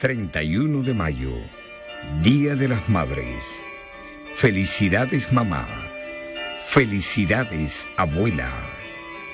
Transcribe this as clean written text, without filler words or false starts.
31 de mayo, Día de las Madres. Felicidades, mamá. Felicidades, abuela.